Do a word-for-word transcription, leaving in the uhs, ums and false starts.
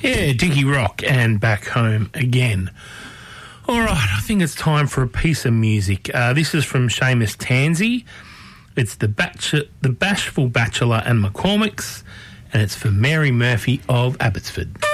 Yeah, Dickie Rock and Back Home Again. All right, I think it's time for a piece of music. Uh, this is from Seamus Tansey. It's the, Batch- the Bashful Bachelor and McCormick's, and it's for Mary Murphy of Abbotsford.